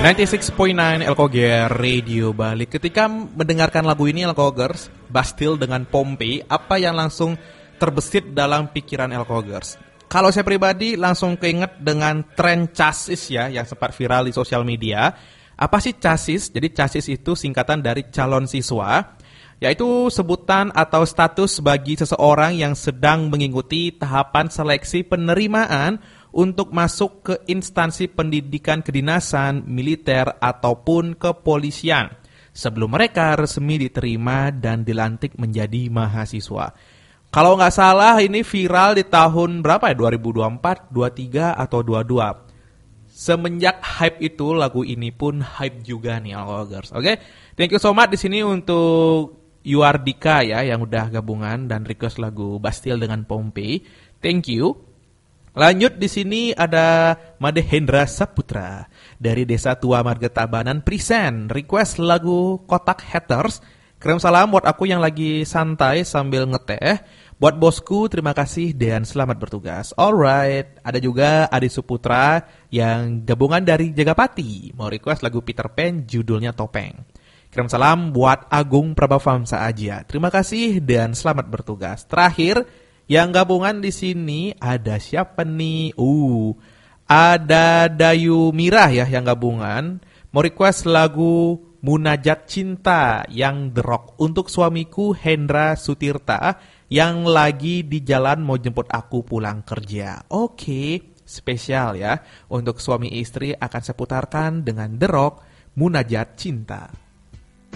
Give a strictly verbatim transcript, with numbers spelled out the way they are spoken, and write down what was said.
sembilan puluh enam koma sembilan Elkoger Radio Bali. Ketika mendengarkan lagu ini Elkogers, Bastille dengan Pompeii, apa yang langsung terbesit dalam pikiran Elkogers? Kalau saya pribadi langsung keinget dengan tren chassis ya yang sempat viral di sosial media. Apa sih chassis? Jadi chassis itu singkatan dari calon siswa, yaitu sebutan atau status bagi seseorang yang sedang mengikuti tahapan seleksi penerimaan untuk masuk ke instansi pendidikan kedinasan, militer, ataupun kepolisian sebelum mereka resmi diterima dan dilantik menjadi mahasiswa. Kalau nggak salah ini viral di tahun berapa ya? dua ribu dua puluh empat, dua puluh tiga, atau dua puluh dua. Semenjak hype itu, lagu ini pun hype juga nih, Alkogers. Oke, okay? Thank you so much di sini untuk Yuardika ya yang udah gabungan dan request lagu Bastille dengan Pompeii. Thank you. Lanjut di sini ada Made Hendra Saputra dari Desa Tua Marga Tabanan present request lagu Kotak Haters. Kirim salam buat aku yang lagi santai sambil ngeteh. Buat bosku terima kasih dan selamat bertugas. Alright, ada juga Adi Suputra yang gabungan dari Jagapati mau request lagu Peter Pan judulnya Topeng. Kirim salam buat Agung Prabhavamsa aja. Terima kasih dan selamat bertugas. Terakhir yang gabungan di sini ada siapa nih? Uh, ada Dayu Mirah ya yang gabungan. Mau request lagu Munajat Cinta yang The Rock untuk suamiku Hendra Sutirta yang lagi di jalan mau jemput aku pulang kerja. Oke, spesial ya. Untuk suami istri akan seputarkan dengan The Rock Munajat Cinta.